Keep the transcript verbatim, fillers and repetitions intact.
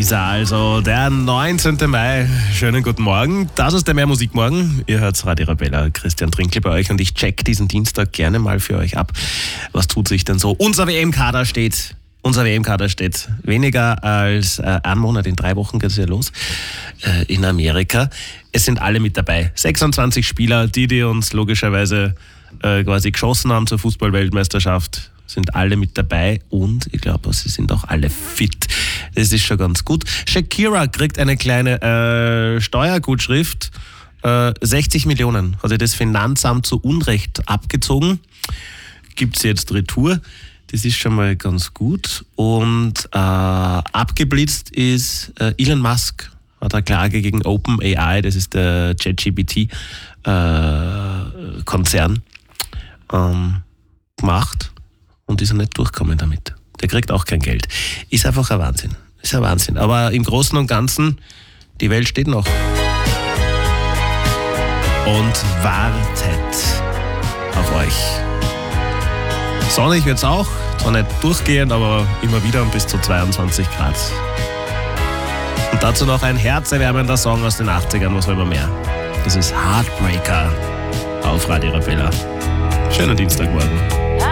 ist er also, der neunzehnten Mai. Schönen guten Morgen. Das ist der Mehr Musik Morgen. Ihr hört Radio Arabella, Christian Trinkl bei euch und ich check diesen Dienstag gerne mal für euch ab. Was tut sich denn so? Unser W M-Kader steht. Unser W M-Kader steht weniger als äh, einen Monat, in drei Wochen geht es ja los, äh, in Amerika. Es sind alle mit dabei. sechsundzwanzig Spieler, die, die uns logischerweise äh, quasi geschossen haben zur Fußball-Weltmeisterschaft, sind alle mit dabei und ich glaube, sie sind auch alle fit. Das ist schon ganz gut. Shakira kriegt eine kleine äh, Steuergutschrift. Äh, sechzig Millionen hat sie das Finanzamt zu Unrecht abgezogen. Gibt sie jetzt Retour. Das ist schon mal ganz gut. Und äh, abgeblitzt ist äh, Elon Musk. Hat eine Klage gegen OpenAI, das ist der ChatGPT-Konzern, äh, ähm, gemacht. Und ist er nicht durchgekommen damit. Der kriegt auch kein Geld. Ist einfach ein Wahnsinn. Ist ein Wahnsinn. Aber im Großen und Ganzen, die Welt steht noch. Und wartet auf euch. Sonnig wird's auch. Zwar nicht durchgehend, aber immer wieder um bis zu zweiundzwanzig Grad. Und dazu noch ein herzerwärmender Song aus den achtzigern. Was wollen wir mehr? Das ist Heartbreaker auf Radio Arabella. Schönen Dienstagmorgen.